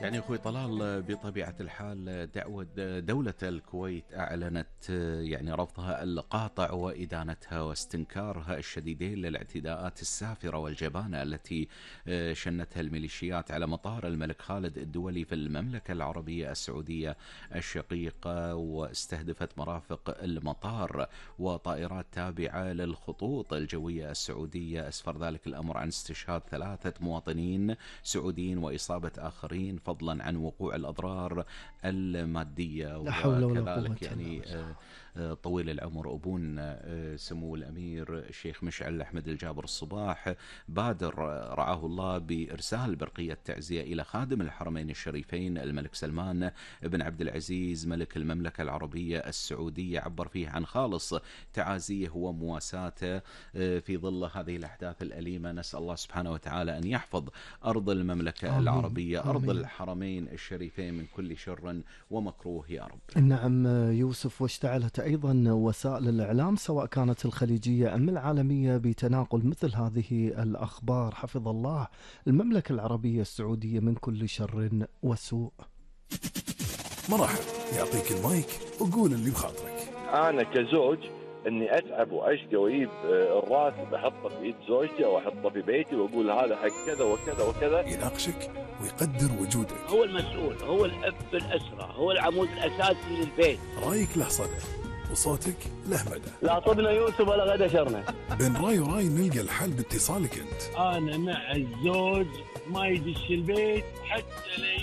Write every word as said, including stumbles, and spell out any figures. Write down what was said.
يعني أخوي طلال، بطبيعة الحال دعوة دولة الكويت أعلنت يعني رفضها القاطع وإدانتها واستنكارها الشديدين للاعتداءات السافرة والجبانة التي شنتها الميليشيات على مطار الملك خالد الدولي في المملكة العربية السعودية الشقيقة، واستهدفت مرافق المطار وطائرات تابعة للخطوط الجوية السعودية. أسفر ذلك الأمر عن استشهاد ثلاثة مواطنين سعوديين وإصابة آخرين، فضلا عن وقوع الأضرار المادية. وكذلك يعني طويل العمر أبونا سمو الأمير الشيخ مشعل أحمد الجابر الصباح بادر رعاه الله بإرسال برقية تعزية إلى خادم الحرمين الشريفين الملك سلمان بن عبد العزيز ملك المملكة العربية السعودية، عبر فيه عن خالص تعازيه ومواساته في ظل هذه الأحداث الأليمة. نسأل الله سبحانه وتعالى أن يحفظ أرض المملكة آمين. العربية أرض آمين. الحرمين الشريفين من كل شر ومكروه يا رب. نعم يوسف، واشتعلت أيضا وسائل الإعلام سواء كانت الخليجية أم العالمية بتناقل مثل هذه الأخبار. حفظ الله المملكة العربية السعودية من كل شر وسوء. مرحب، يعطيك المايك وقول اللي بخاطرك. أنا كزوج اني اتعب واشقى واجيب الراتب احطه في ايد زوجتي او احطه في بيتي واقول هذا حق كذا وكذا وكذا. يناقشك ويقدر وجودك. هو المسؤول، هو الاب الاسره، هو العمود الاساسي للبيت. رايك له صدى وصوتك له مدى. لا طبنا يوسف ولا غدا شرنا. بين راي وراي نلقى الحل باتصالك انت. انا مع الزوج ما يدش البيت حتى لي